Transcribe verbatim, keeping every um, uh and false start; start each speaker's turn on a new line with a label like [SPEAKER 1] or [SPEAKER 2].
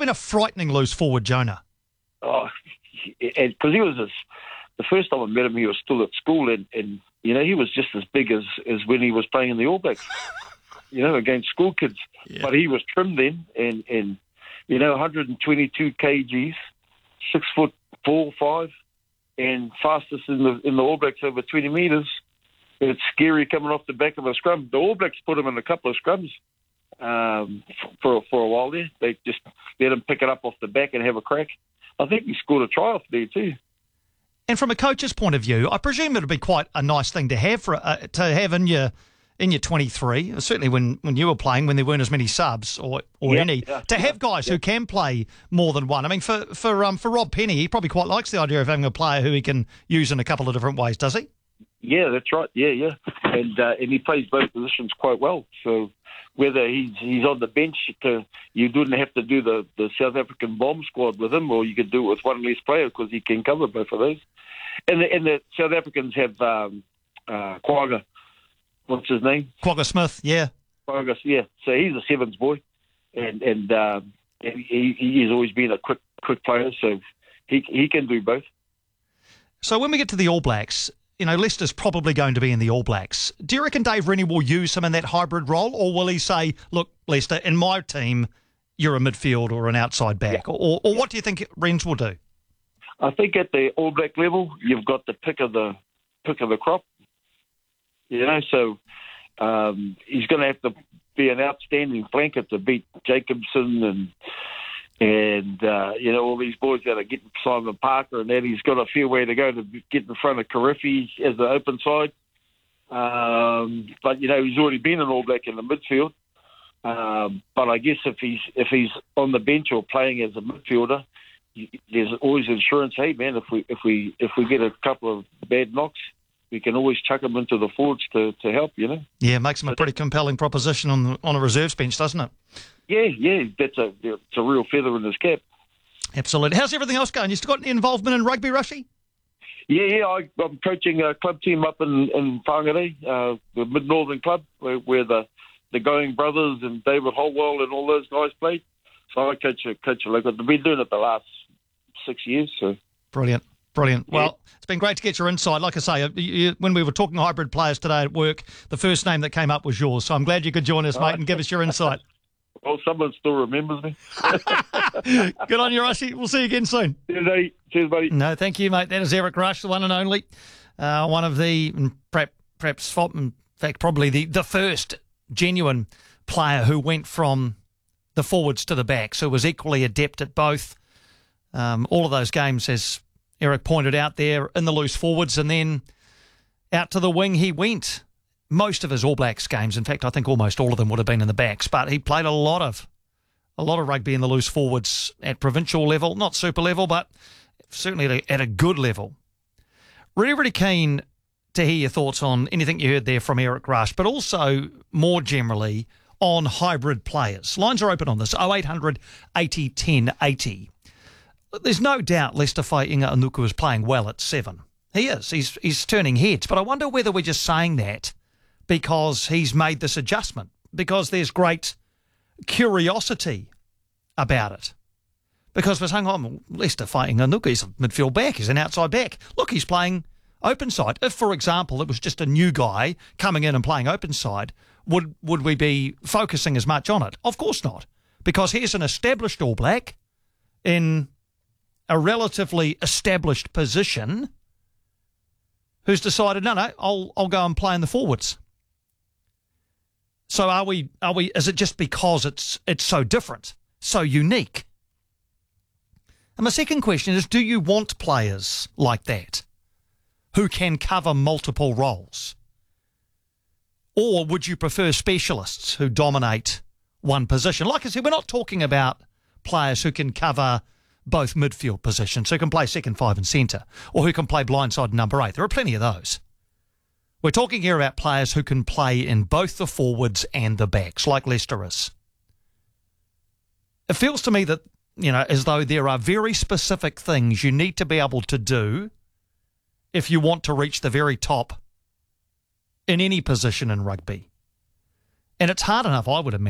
[SPEAKER 1] been a frightening loose forward, Jonah?
[SPEAKER 2] Oh, because he was this, the first time I met him, he was still at school, and, and you know, he was just as big as, as when he was playing in the All Blacks, you know, against school kids. Yeah. But he was trim then, and, and you know, one hundred twenty-two kilograms, six foot four, five, and fastest in the in the All Blacks over twenty metres. It's scary coming off the back of a scrum. The All Blacks put him in a couple of scrums um, for for a while there. They just let him pick it up off the back and have a crack. I think he scored a try off there too.
[SPEAKER 1] And from a coach's point of view, I presume it would be quite a nice thing to have for uh, to have in your in your twenty-three. Certainly when, when you were playing, when there weren't as many subs or or
[SPEAKER 2] yeah,
[SPEAKER 1] any,
[SPEAKER 2] yeah,
[SPEAKER 1] to
[SPEAKER 2] yeah,
[SPEAKER 1] have guys
[SPEAKER 2] yeah.
[SPEAKER 1] who can play more than one. I mean, for for um for Rob Penny, he probably quite likes the idea of having a player who he can use in a couple of different ways, does he?
[SPEAKER 2] Yeah, that's right. Yeah, yeah, and uh, and he plays both positions quite well. So whether he's he's on the bench, to, you didn't have to do the, the South African bomb squad with him, or you could do it with one less player because he can cover both of those. And the, and the South Africans have um, uh, Quagga. What's his name?
[SPEAKER 1] Quagga Smith. Yeah.
[SPEAKER 2] Quagga. Yeah. So he's a sevens boy, and and, um, and he he's always been a quick quick player, so he he can do both.
[SPEAKER 1] So when we get to the All Blacks, you know, Leicester's probably going to be in the All Blacks. Do you reckon Dave Rennie will use him in that hybrid role, or will he say, look, Leicester, in my team, you're a midfield or an outside back? Yeah. Or, or what do you think Rennes will do?
[SPEAKER 2] I think at the All Black level, you've got the pick of the pick of the crop. You know, so um, he's going to have to be an outstanding flanker to beat Jacobson and And, uh, you know, all these boys that are getting Simon Parker and that, he's got a fair way to go to get in front of Karifi as the open side. Um, but, you know, he's already been an All Black in the midfield. Um, but I guess if he's if he's on the bench or playing as a midfielder, there's always insurance. Hey, man, if we if we if we get a couple of bad knocks, we can always chuck him into the forwards to, to help, you know.
[SPEAKER 1] Yeah, it makes him a pretty compelling proposition on the, on a reserves bench, doesn't it?
[SPEAKER 2] Yeah, yeah, that's a it's a real feather in his cap.
[SPEAKER 1] Absolutely. How's everything else going? You still got any involvement in rugby, Rushy?
[SPEAKER 2] Yeah, yeah, I, I'm coaching a club team up in, in Whangarei, uh, the Mid-Northern Club, where, where the, the Going Brothers and David Holwell and all those guys played. So I coach a, coach a local. I've been doing it the last six years. So
[SPEAKER 1] Brilliant. Brilliant.
[SPEAKER 2] Yeah.
[SPEAKER 1] Well, it's been great to get your insight. Like I say, you, you, when we were talking hybrid players today at work, the first name that came up was yours. So I'm glad you could join us, mate, and give us your insight.
[SPEAKER 2] Well, someone still remembers me.
[SPEAKER 1] Good on you, Rushy. We'll see you again soon.
[SPEAKER 2] Cheers, Cheers, buddy.
[SPEAKER 1] No, thank you, mate. That is Eric Rush, the one and only. Uh, one of the, perhaps, perhaps, in fact, probably the, the first genuine player who went from the forwards to the backs, who was equally adept at both. Um, all of those games, as Eric pointed out there, in the loose forwards, and then out to the wing he went. Most of his All Blacks games, in fact, I think almost all of them would have been in the backs, but he played a lot of a lot of rugby in the loose forwards at provincial level, not super level, but certainly at a, at a good level. Really, really keen to hear your thoughts on anything you heard there from Eric Rush, but also more generally on hybrid players. Lines are open on this, oh eight hundred eighty ten eighty. There's no doubt Leicester Fainga'a Anuku is playing well at seven. He is. He's, he's turning heads, but I wonder whether we're just saying that because he's made this adjustment, because there's great curiosity about it. Because we're saying, oh, Leicester Fainga'a Anuku, he's a midfield back, he's an outside back. Look, he's playing open side. If, for example, it was just a new guy coming in and playing open side, would, would we be focusing as much on it? Of course not, because here's an established All Black in a relatively established position who's decided, no, no, I'll I'll go and play in the forwards. So are we, are we, is it just because it's it's so different, so unique? And my second question is, do you want players like that who can cover multiple roles? Or would you prefer specialists who dominate one position? Like I said, we're not talking about players who can cover both midfield positions, who can play second five and centre, or who can play blindside number eight. There are plenty of those. We're talking here about players who can play in both the forwards and the backs, like Leicester is. It feels to me that, you know, as though there are very specific things you need to be able to do if you want to reach the very top in any position in rugby. And it's hard enough, I would imagine,